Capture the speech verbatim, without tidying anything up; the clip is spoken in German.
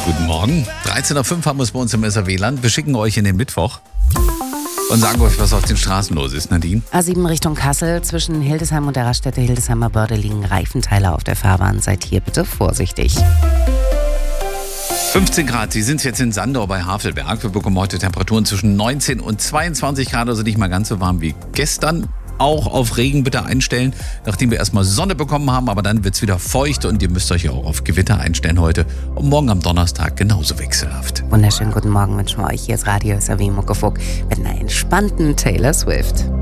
Guten Morgen. dreizehn Uhr fünf haben wir es bei uns im S R W-Land. Wir schicken euch in den Mittwoch und sagen euch, was auf den Straßen los ist, Nadine. A sieben Richtung Kassel. Zwischen Hildesheim und der Raststätte Hildesheimer Börde liegen Reifenteile auf der Fahrbahn. Seid hier bitte vorsichtig. fünfzehn Grad, Sie sind jetzt in Sandau bei Havelberg. Wir bekommen heute Temperaturen zwischen neunzehn und zweiundzwanzig Grad, also nicht mal ganz so warm wie gestern. Auch auf Regen bitte einstellen, nachdem wir erstmal Sonne bekommen haben, aber dann wird es wieder feucht und ihr müsst euch ja auch auf Gewitter einstellen heute und morgen am Donnerstag genauso wechselhaft. Wunderschönen guten Morgen wünschen wir euch. Hier ist Radio S R W Muckefuck mit einer entspannten Taylor Swift.